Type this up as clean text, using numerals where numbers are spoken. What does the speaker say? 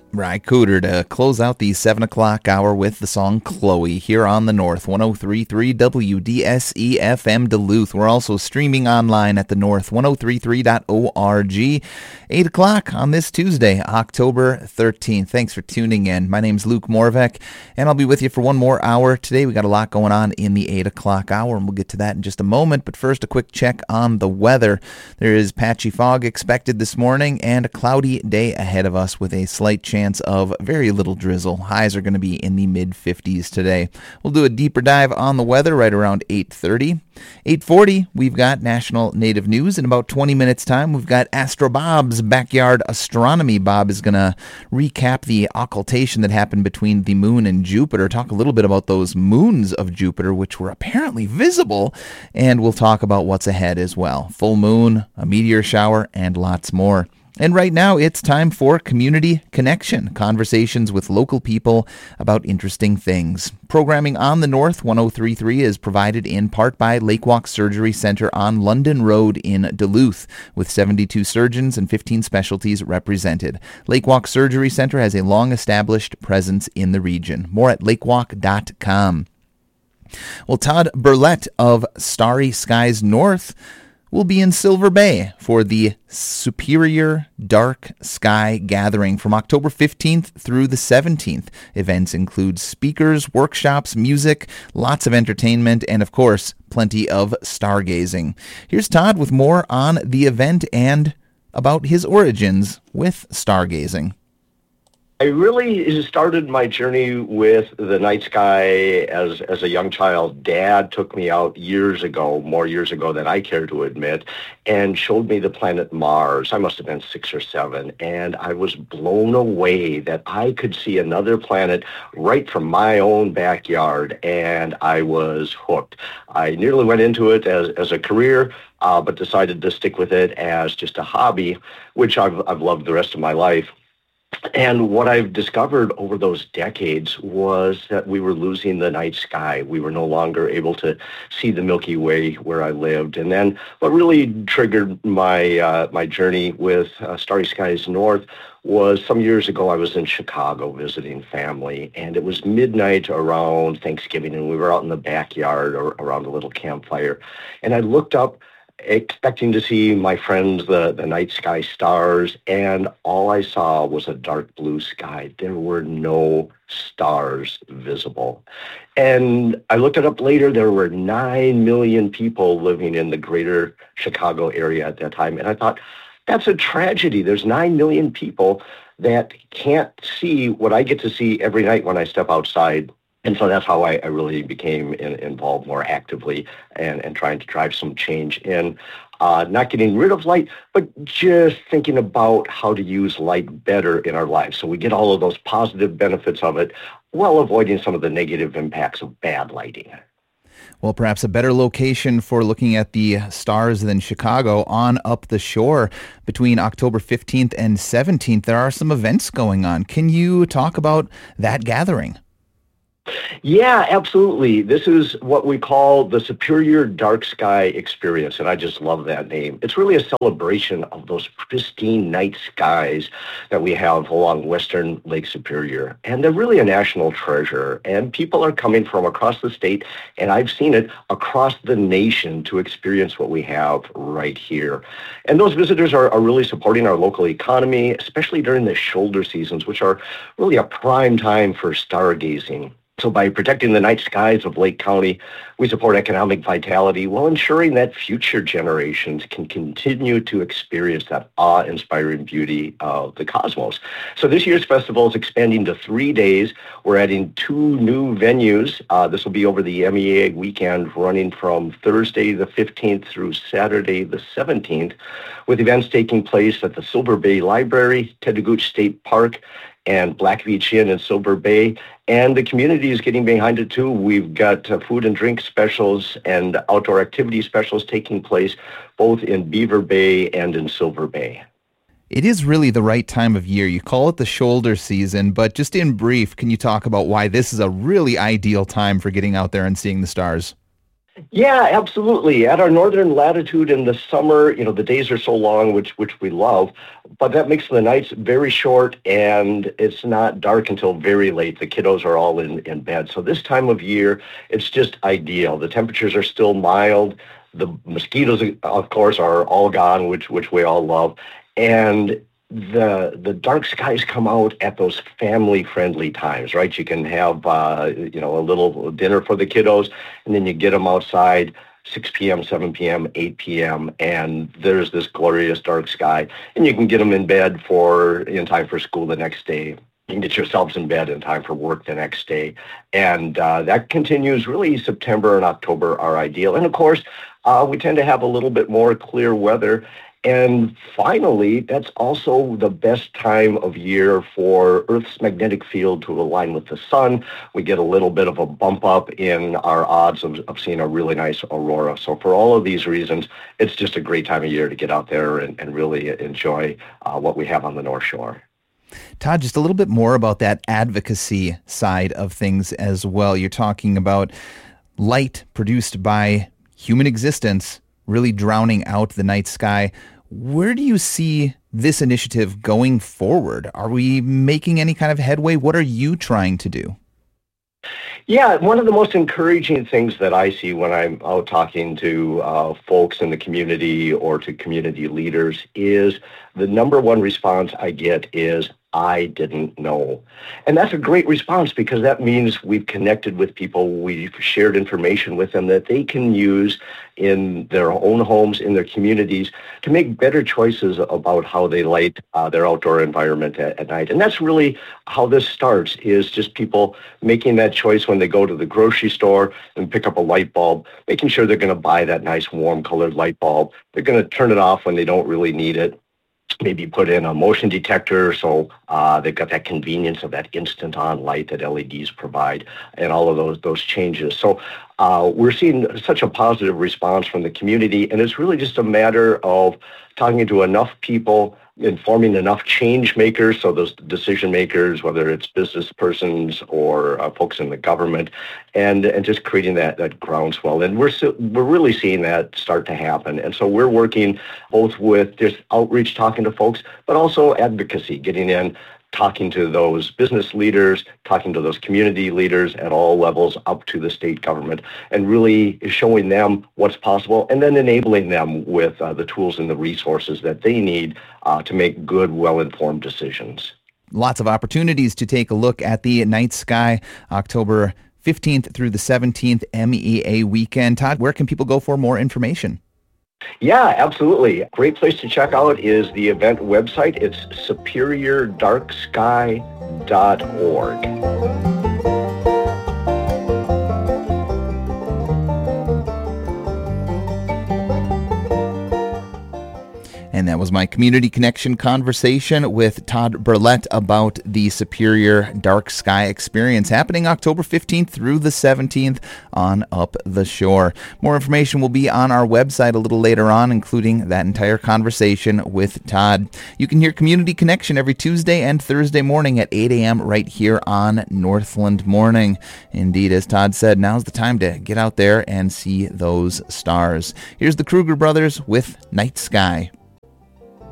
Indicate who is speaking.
Speaker 1: Ry Cooter to close out the 7 o'clock hour with the song Chloe here on the North 103.3 WDSE FM Duluth. We're also streaming online at the north1033.org. 8 o'clock on this Tuesday, October 13th. Thanks for tuning in. My name's Luke Morvek, and I'll be with you for one more hour today. We got a lot going on in the 8 o'clock hour, and we'll get to that in just a moment. But first, a quick check on the weather. There is patchy fog expected this morning and a cloudy day ahead of us with a slight chance of very little drizzle. Highs are going to be in the mid-50s today. We'll do a deeper dive on the weather right around 8:30. 8:40, we've got National Native News. In about 20 minutes' time, we've got Astro Bob's Backyard Astronomy. Bob is going to recap the occultation that happened between the moon and Jupiter, talk a little bit about those moons of Jupiter, which were apparently visible, and we'll talk about what's ahead as well. Full moon, a meteor shower, and lots more. And right now, it's time for Community Connection, conversations with local people about interesting things. Programming on the North 103.3 is provided in part by Lakewalk Surgery Center on London Road in Duluth, with 72 surgeons and 15 specialties represented. Lakewalk Surgery Center has a long-established presence in the region. More at lakewalk.com. Well, Todd Burlett of Starry Skies North will be in Silver Bay for the Superior Dark Sky Gathering from October 15th through the 17th. Events include speakers, workshops, music, lots of entertainment, and of course, plenty of stargazing. Here's Todd with more on the event and about his origins with stargazing.
Speaker 2: I really started my journey with the night sky as a young child. Dad took me out years ago, more years ago than I care to admit, and showed me the planet Mars. I must have been 6 or 7, and I was blown away that I could see another planet right from my own backyard, and I was hooked. I nearly went into it as a career, but decided to stick with it as just a hobby, which I've loved the rest of my life. And what I've discovered over those decades was that we were losing the night sky. We were no longer able to see the Milky Way where I lived. And then what really triggered my journey with Starry Skies North was some years ago I was in Chicago visiting family, and it was midnight around Thanksgiving, and we were out in the backyard or around a little campfire. And I looked up expecting to see my friends, the night sky stars, and all I saw was a dark blue sky. There were no stars visible. And I looked it up later. There were 9 million people living in the greater Chicago area at that time. And I thought, that's a tragedy. There's 9 million people that can't see what I get to see every night when I step outside. And so that's how I really became involved more actively and trying to drive some change in not getting rid of light, but just thinking about how to use light better in our lives. So we get all of those positive benefits of it while avoiding some of the negative impacts of bad lighting.
Speaker 1: Well, perhaps a better location for looking at the stars than Chicago on up the shore between October 15th and 17th. There are some events going on. Can you talk about that gathering?
Speaker 2: Yeah, absolutely. This is what we call the Superior Dark Sky Experience, and I just love that name. It's really a celebration of those pristine night skies that we have along western Lake Superior, and they're really a national treasure, and people are coming from across the state, and I've seen it across the nation to experience what we have right here. And those visitors are really supporting our local economy, especially during the shoulder seasons, which are really a prime time for stargazing. So by protecting the night skies of Lake County, we support economic vitality while ensuring that future generations can continue to experience that awe-inspiring beauty of the cosmos. So this year's festival is expanding to 3 days. We're adding 2 new venues. This will be over the MEA weekend, running from Thursday the 15th through Saturday the 17th, with events taking place at the Silver Bay Library, Tedagooch State Park, and Black Beach Inn in Silver Bay. And the community is getting behind it too. We've got food and drink specials and outdoor activity specials taking place both in Beaver Bay and in Silver Bay.
Speaker 1: It is really the right time of year. You call it the shoulder season, but just in brief, can you talk about why this is a really ideal time for getting out there and seeing the stars?
Speaker 2: Yeah, absolutely. At our northern latitude in the summer, the days are so long, which we love, but that makes the nights very short, and it's not dark until very late. The kiddos are all in bed. So this time of year, it's just ideal. The temperatures are still mild. The mosquitoes, of course, are all gone, which we all love. And the dark skies come out at those family friendly times, right? You can have a little dinner for the kiddos, and then you get them outside 6 p.m., 7 p.m., 8 p.m., and there's this glorious dark sky, and you can get them in bed in time for school the next day. You can get yourselves in bed in time for work the next day. And that continues. Really, September and October are ideal. And of course, we tend to have a little bit more clear weather. And finally, that's also the best time of year for Earth's magnetic field to align with the sun. We get a little bit of a bump up in our odds of seeing a really nice aurora. So for all of these reasons, it's just a great time of year to get out there and really enjoy what we have on the North Shore.
Speaker 1: Todd, just a little bit more about that advocacy side of things as well. You're talking about light produced by human existence really drowning out the night sky. Where do you see this initiative going forward? Are we making any kind of headway? What are you trying to do?
Speaker 2: Yeah, one of the most encouraging things that I see when I'm out talking to folks in the community or to community leaders is the number one response I get is, I didn't know. And that's a great response because that means we've connected with people, we've shared information with them that they can use in their own homes, in their communities, to make better choices about how they light their outdoor environment at night. And that's really how this starts, is just people making that choice when they go to the grocery store and pick up a light bulb, making sure they're going to buy that nice warm colored light bulb. They're going to turn it off when they don't really need it. Maybe put in a motion detector so they've got that convenience of that instant on light that LEDs provide, and all of those changes. So we're seeing such a positive response from the community, and it's really just a matter of talking to enough people, informing enough change makers, so those decision makers, whether it's business persons or folks in the government, and just creating that groundswell. And we're really seeing that start to happen. And so we're working both with just outreach, talking to folks, but also advocacy, getting in, talking to those business leaders, talking to those community leaders at all levels up to the state government, and really showing them what's possible and then enabling them with the tools and the resources that they need to make good, well-informed decisions.
Speaker 1: Lots of opportunities to take a look at the night sky, October 15th through the 17th MEA weekend. Todd, where can people go for more information?
Speaker 2: Yeah, absolutely. A great place to check out is the event website. It's superiordarksky.org.
Speaker 1: And that was my Community Connection conversation with Todd Burlett about the Superior Dark Sky Experience happening October 15th through the 17th on Up the Shore. More information will be on our website a little later on, including that entire conversation with Todd. You can hear Community Connection every Tuesday and Thursday morning at 8 a.m. right here on Northland Morning. Indeed, as Todd said, now's the time to get out there and see those stars. Here's the Kruger Brothers with Night Sky.